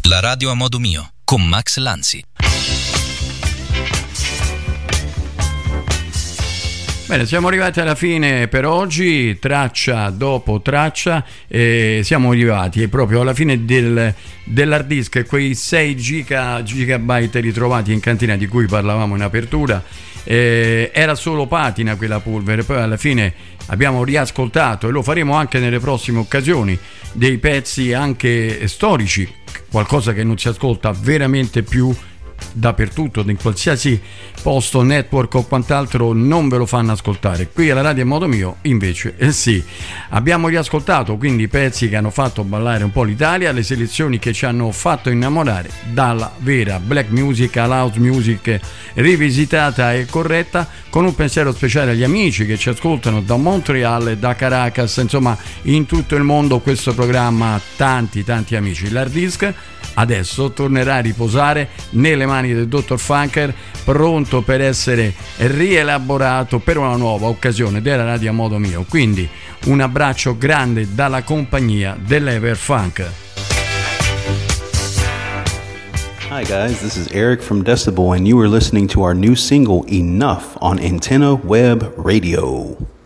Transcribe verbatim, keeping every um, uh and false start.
La radio a modo mio, con Max Lanzi. Bene, siamo arrivati alla fine per oggi, traccia dopo traccia, e siamo arrivati proprio alla fine del, dell'hard disk, quei sei giga, gigabyte ritrovati in cantina di cui parlavamo in apertura. Eh, era solo patina quella polvere, poi alla fine abbiamo riascoltato, e lo faremo anche nelle prossime occasioni, dei pezzi anche storici, qualcosa che non si ascolta veramente più dappertutto, in qualsiasi posto, network o quant'altro, non ve lo fanno ascoltare. Qui alla radio a modo mio invece eh sì, abbiamo riascoltato quindi pezzi che hanno fatto ballare un po' l'Italia, le selezioni che ci hanno fatto innamorare dalla vera black music alla house music rivisitata e corretta, con un pensiero speciale agli amici che ci ascoltano da Montreal e da Caracas, insomma in tutto il mondo questo programma ha tanti tanti amici. L'hard disk adesso tornerà a riposare nelle mani del dottor Funker, pronto per essere rielaborato per una nuova occasione della radio a modo mio. Quindi un abbraccio grande dalla compagnia dell'Everfunk. Hi guys, this is Eric from Decibel and you are listening to our new single Enough on Antenna Web Radio.